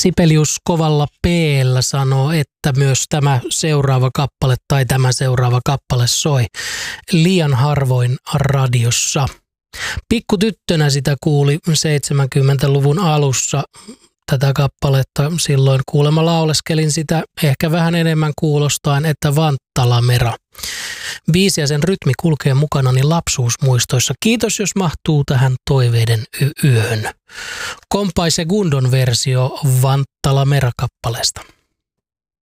Sibelius kovalla P:llä sanoo, että myös tämä seuraava kappale soi liian harvoin radiossa. Pikkutyttönä sitä kuuli 70-luvun alussa tätä kappaletta. Silloin kuulemma lauleskelin sitä ehkä vähän enemmän kuulostaen, että Vanttalamera. Biisi ja sen rytmi kulkee mukanani lapsuusmuistoissa. Kiitos, jos mahtuu tähän toiveiden yöhön. Compay Segundon versio Vanttalamera-kappaleesta.